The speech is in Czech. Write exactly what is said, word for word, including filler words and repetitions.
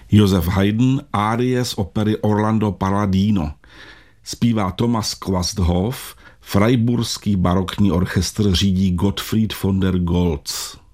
Josef Haydn, árie z opery Orlando Palladino. Zpívá Thomas Quasthoff, Freiburský barokní orchestr řídí Gottfried von der Goltz.